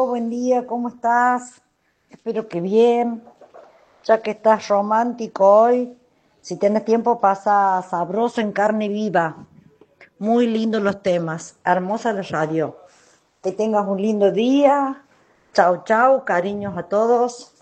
Buen día, ¿cómo estás? Espero que bien. Ya que estás romántico hoy, si tienes tiempo pasa sabroso en carne viva. Muy lindos los temas, hermosa la radio. Que tengas un lindo día. Chau, chau, cariños a todos.